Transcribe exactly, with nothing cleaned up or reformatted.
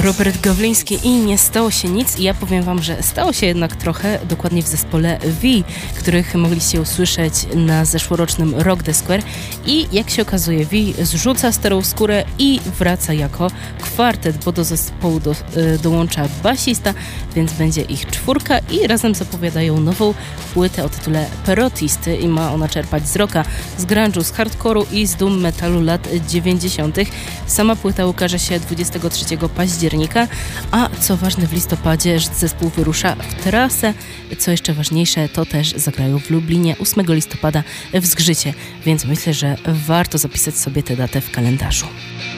Robert Gawliński i nie stało się nic. I ja powiem wam, że stało się jednak trochę, dokładnie w zespole V, których mogliście usłyszeć na zeszłorocznym Rock the Square. I jak się okazuje, V zrzuca starą skórę i wraca jako kwartet, bo do zespołu do, y, dołącza basista, więc będzie ich czwórka i razem zapowiadają nową płytę o tytule Perotisty i ma ona czerpać z rocka, z grunge'u, z hardcore'u i z doom metalu lat dziewięćdziesiątych. Sama płyta ukaże się dwudziestego trzeciego października, a co ważne, w listopadzie zespół wyrusza w trasę. Co jeszcze ważniejsze, to też zagrają w Lublinie ósmego listopada w Zgrzycie, więc myślę, że warto zapisać sobie tę datę w kalendarzu.